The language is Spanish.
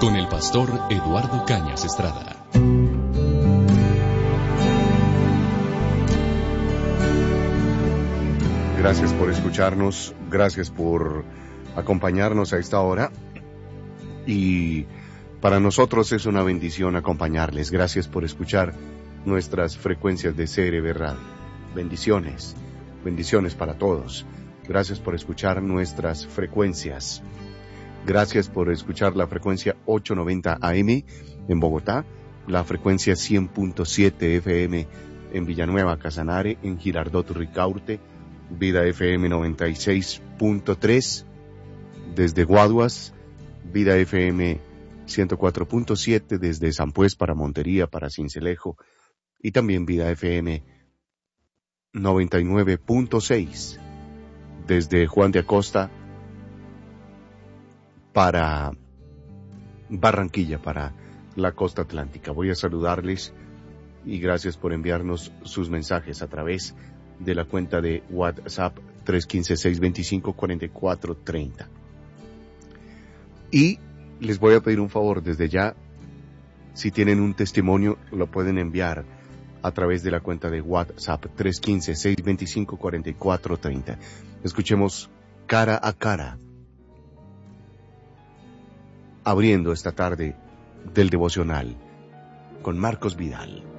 con el pastor Eduardo Cañas Estrada. Gracias por escucharnos, gracias por acompañarnos a esta hora, y para nosotros es una bendición acompañarles. Gracias por escuchar nuestras frecuencias de CRB Radio. Bendiciones, bendiciones para todos. Gracias por escuchar nuestras frecuencias. Gracias por escuchar la frecuencia 890 AM en Bogotá, la frecuencia 100.7 FM en Villanueva, Casanare, en Girardot, Ricaurte, Vida FM 96.3 desde Guaduas, Vida FM 104.7 desde San Pues para Montería, para Sincelejo, y también Vida FM 99.6 desde Juan de Acosta para Barranquilla, para la costa atlántica. Voy a saludarles y gracias por enviarnos sus mensajes a través de la cuenta de WhatsApp 315-625-4430. Y les voy a pedir un favor desde ya. Si tienen un testimonio, lo pueden enviar a través de la cuenta de WhatsApp 315-625-4430. Escuchemos Cara a Cara, abriendo esta tarde del devocional con Marcos Vidal.